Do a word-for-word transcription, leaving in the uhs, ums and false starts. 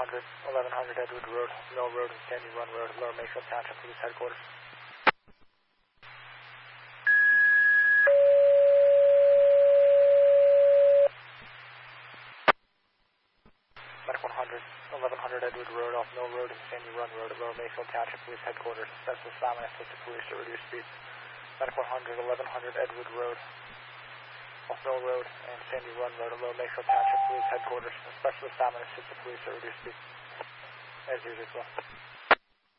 hundred, eleven hundred Edward Road, Mill Road, and Sandy Run Road, Lower Makefield Township Police Headquarters. Medic one hundred, eleven hundred Edward Road, off Mill Road, and Sandy Run Road, Lower Makefield Township Police Headquarters. Special assignment assisted police to reduce speed. Medic one hundred, eleven hundred Edward Road, off Mill Road, and Sandy Run Road, Lower Makefield Township Police Headquarters. Special assignment assisted police to reduce speed. As usual.